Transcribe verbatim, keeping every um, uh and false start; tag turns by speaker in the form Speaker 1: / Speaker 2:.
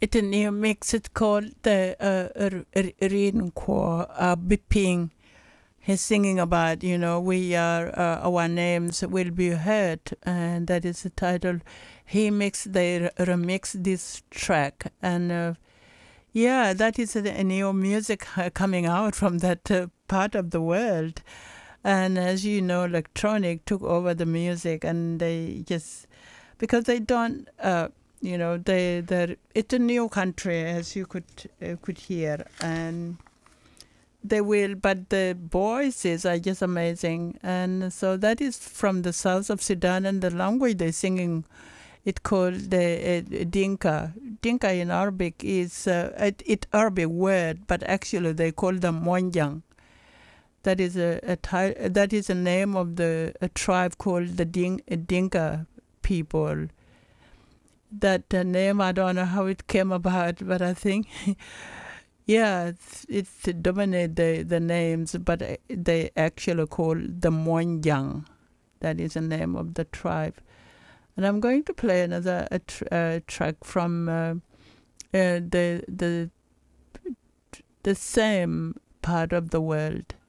Speaker 1: It's a new mix. It's called the uh, Rin Kwa uh, Biping. He's singing about, you know, we are, uh, our names will be heard, and that is the title. He mixed, they remix this track, and uh, yeah, that is a, a new music uh, coming out from that uh, part of the world. And as you know, electronic took over the music, and they just, because they don't, uh, you know, they, they're, it's a new country, as you could uh, could hear, and they will, but the voices are just amazing. And so that is from the south of Sudan, and the language they're singing, it called the uh, Dinka. Dinka in Arabic is uh, it, it Arabic word, but actually they call them Monjang. That is a, a ty- that is a name of the a tribe called the Din- Dinka people. That uh, name, I don't know how it came about, but I think. Yeah, it's, it's to dominate the, the names, but uh, they actually call the Monjang. That is the name of the tribe. And I'm going to play another a tr- uh, track from uh, uh, the the the same part of the world.